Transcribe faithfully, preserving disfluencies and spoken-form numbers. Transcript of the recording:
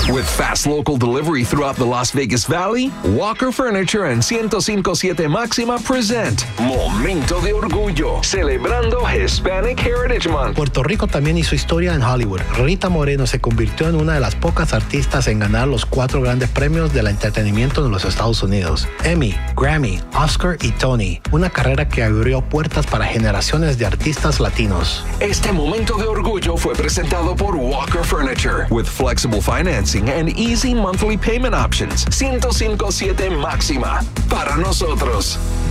With fast local delivery throughout the Las Vegas Valley, Walker Furniture and one oh five point siete Máxima present Momento de Orgullo, celebrando Hispanic Heritage Month. Puerto Rico también hizo historia en Hollywood. Rita Moreno se convirtió en una de las pocas artistas en ganar los cuatro grandes premios del entretenimiento en los Estados Unidos: Emmy, Grammy, Oscar y Tony. Una carrera que abrió puertas para generaciones de artistas latinos. Este Momento de Orgullo fue presentado por Walker Furniture, with flexible financing and easy monthly payment options. one oh five point siete Máxima, para nosotros.